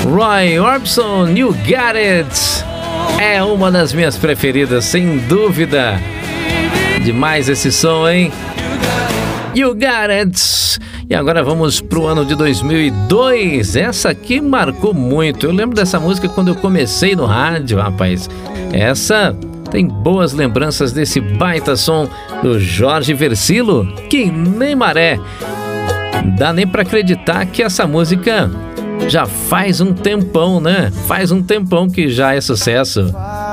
Roy Orbison, You Got It. É uma das minhas preferidas, sem dúvida. Demais esse som, hein? You Got It. E agora vamos pro ano de 2002. Essa aqui marcou muito. Eu lembro dessa música quando eu comecei no rádio, rapaz. Essa tem boas lembranças desse baita som do Jorge Versilo, Que Nem Maré. Dá nem pra acreditar que essa música já faz um tempão, né? Faz um tempão que já é sucesso.